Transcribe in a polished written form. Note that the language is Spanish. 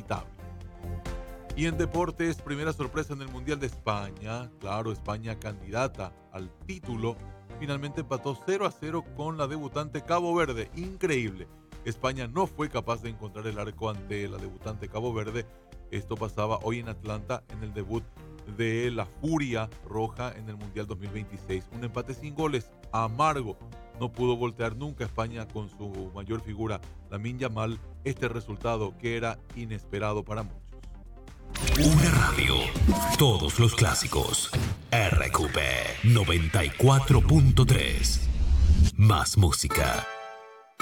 inevitable. Y en deportes, primera sorpresa en el Mundial de España. Claro, España candidata al título. Finalmente empató 0-0 con la debutante Cabo Verde. Increíble. España no fue capaz de encontrar el arco ante la debutante Cabo Verde. Esto pasaba hoy en Atlanta en el debut de la Furia Roja en el Mundial 2026. Un empate sin goles, amargo. No pudo voltear nunca España con su mayor figura, Lamine Yamal, este resultado que era inesperado para muchos. Una radio, todos los clásicos. RQP 94.3. Más música.